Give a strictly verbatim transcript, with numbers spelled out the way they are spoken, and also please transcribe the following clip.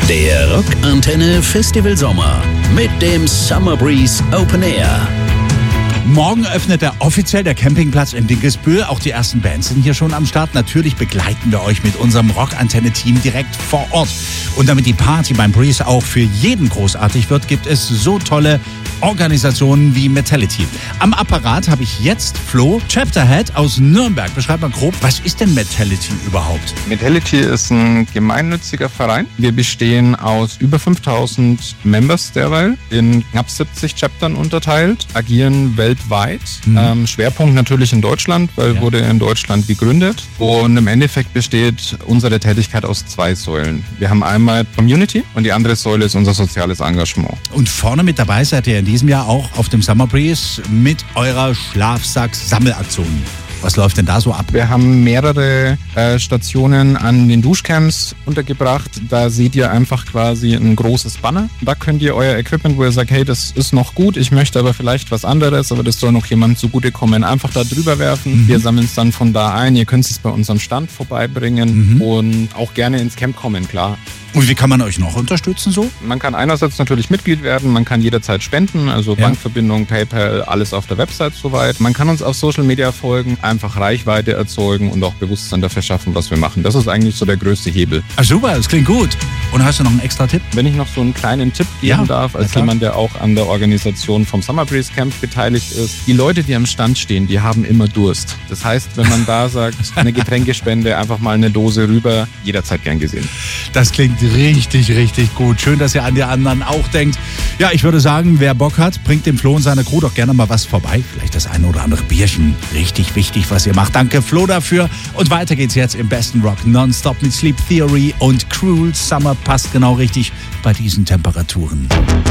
Der Rockantenne Festival Sommer mit dem Summer Breeze Open Air. Morgen öffnet er offiziell der Campingplatz in Dinkelsbühl. Auch die ersten Bands sind hier schon am Start. Natürlich begleiten wir euch mit unserem Rockantenne-Team direkt vor Ort. Und damit die Party beim Breeze auch für jeden großartig wird, gibt es so tolle Organisationen wie Metality. Am Apparat habe ich jetzt Flo Chapterhead aus Nürnberg. Beschreib mal grob, was ist denn Metality überhaupt? Metality ist ein gemeinnütziger Verein. Wir bestehen aus über fünftausend Members derweil, in knapp siebzig Chaptern unterteilt, agieren weltweit. Mhm. Ähm, Schwerpunkt natürlich in Deutschland, weil ja. wurde in Deutschland gegründet. Und im Endeffekt besteht unsere Tätigkeit aus zwei Säulen. Wir haben einmal Community und die andere Säule ist unser soziales Engagement. Und vorne mit dabei seid ihr in diesem Jahr auch auf dem Summer Breeze mit eurer Schlafsack-Sammelaktion. Was läuft denn da so ab? Wir haben mehrere äh, Stationen an den Duschcamps untergebracht. Da seht ihr einfach quasi ein großes Banner. Da könnt ihr euer Equipment, wo ihr sagt, hey, das ist noch gut, ich möchte aber vielleicht was anderes, aber das soll noch jemandem zugutekommen, einfach da drüber werfen. Mhm. Wir sammeln es dann von da ein. Ihr könnt es bei unserem Stand vorbeibringen mhm. und auch gerne ins Camp kommen, klar. Und wie kann man euch noch unterstützen so? Man kann einerseits natürlich Mitglied werden, man kann jederzeit spenden, also ja. Bankverbindung, PayPal, alles auf der Website soweit. Man kann uns auf Social Media folgen, einfach Reichweite erzeugen und auch Bewusstsein dafür schaffen, was wir machen. Das ist eigentlich so der größte Hebel. Ach super, das klingt gut. Und hast du noch einen extra Tipp? Wenn ich noch so einen kleinen Tipp geben ja, darf, als jemand, der auch an der Organisation vom Summer Breeze Camp beteiligt ist. Die Leute, die am Stand stehen, die haben immer Durst. Das heißt, wenn man da sagt, eine Getränkespende, einfach mal eine Dose rüber, jederzeit gern gesehen. Das klingt richtig, richtig gut. Schön, dass ihr an die anderen auch denkt. Ja, ich würde sagen, wer Bock hat, bringt dem Flo und seiner Crew doch gerne mal was vorbei. Vielleicht das eine oder andere Bierchen. Richtig wichtig, was ihr macht. Danke, Flo, dafür. Und weiter geht's jetzt im besten Rock Nonstop mit Sleep Theory und Cruel Summer passt genau richtig bei diesen Temperaturen.